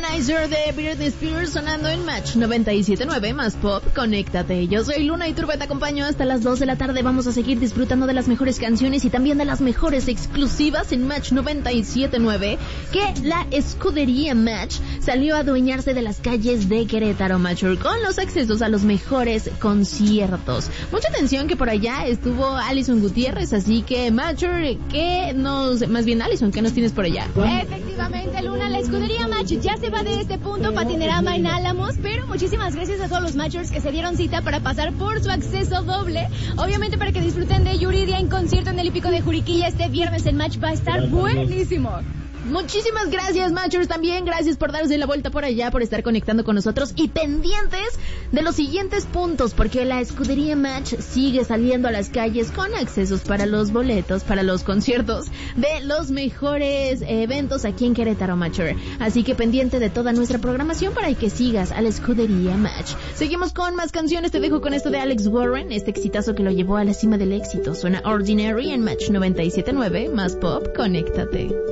Womanizer de Britney Spears sonando en Match 97.9 más pop. Conéctate. Yo soy Luna y Turbe, te acompaño hasta las 2 de la tarde. Vamos a seguir disfrutando de las mejores canciones y también de las mejores exclusivas en Match 97.9, que la escudería Match salió a adueñarse de las calles de Querétaro, Matcher, con los accesos a los mejores conciertos. Mucha atención que por allá estuvo Alison Gutiérrez, así que Matcher, Alison, ¿qué nos tienes por allá? Efectivamente, Luna, la escudería Match ya se va de este punto Patinerama en Álamos, pero muchísimas gracias a todos los Matchers que se dieron cita para pasar por su acceso doble, obviamente para que disfruten de Yuridia en concierto en el Hípico de Juriquilla este viernes. El match va a estar buenísimo. Muchísimas gracias, Matchers, también gracias por darse la vuelta por allá, por estar conectando con nosotros y pendientes de los siguientes puntos, porque la escudería Match sigue saliendo a las calles con accesos para los boletos, para los conciertos de los mejores eventos aquí en Querétaro, Matcher. Así que pendiente de toda nuestra programación para que sigas a la escudería Match. Seguimos con más canciones, te dejo con esto de Alex Warren, este exitazo que lo llevó a la cima del éxito. Suena Ordinary en Match 97.9 más pop. Conéctate.